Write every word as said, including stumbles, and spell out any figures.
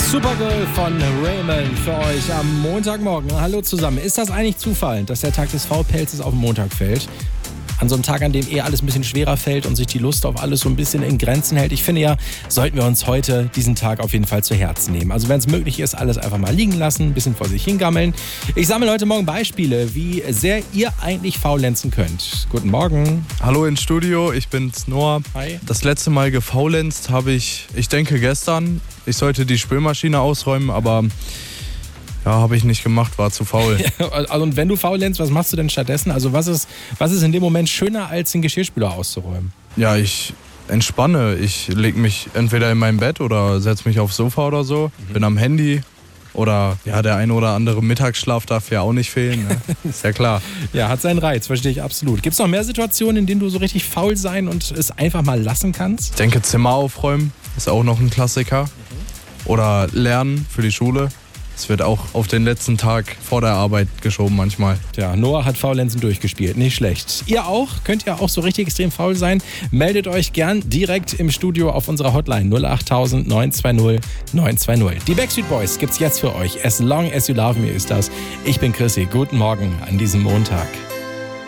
Supergirl von Raymond für euch am Montagmorgen. Hallo zusammen. Ist das eigentlich Zufall, dass der Tag des V-Pelzes auf den Montag fällt? An so einem Tag, an dem eher alles ein bisschen schwerer fällt und sich die Lust auf alles so ein bisschen in Grenzen hält. Ich finde ja, sollten wir uns heute diesen Tag auf jeden Fall zu Herzen nehmen. Also wenn es möglich ist, alles einfach mal liegen lassen, ein bisschen vor sich hingammeln. Ich sammle heute Morgen Beispiele, wie sehr ihr eigentlich faulenzen könnt. Guten Morgen. Hallo ins Studio, ich bin's Noah. Hi. Das letzte Mal gefaulenzt habe ich, ich denke gestern. Ich sollte die Spülmaschine ausräumen, aber ja, habe ich nicht gemacht, war zu faul. Also und wenn du faulenzt, was machst du denn stattdessen? Also was ist, was ist in dem Moment schöner, als den Geschirrspüler auszuräumen? Ja, ich entspanne. Ich lege mich entweder in mein Bett oder setze mich aufs Sofa oder so, mhm. bin am Handy. Oder ja, der eine oder andere Mittagsschlaf darf ja auch nicht fehlen. Ne? Ist ja klar. Ja, hat seinen Reiz, verstehe ich absolut. Gibt es noch mehr Situationen, in denen du so richtig faul sein und es einfach mal lassen kannst? Ich denke, Zimmer aufräumen ist auch noch ein Klassiker. Mhm. Oder lernen für die Schule. Es wird auch auf den letzten Tag vor der Arbeit geschoben manchmal. Tja, Noah hat Faulenzen durchgespielt, nicht schlecht. Ihr auch? Könnt ihr auch so richtig extrem faul sein? Meldet euch gern direkt im Studio auf unserer Hotline null acht tausend neun zwei null neun zwei null. Die Backstreet Boys gibt's jetzt für euch. As long as you love me ist das. Ich bin Chrissy. Guten Morgen an diesem Montag.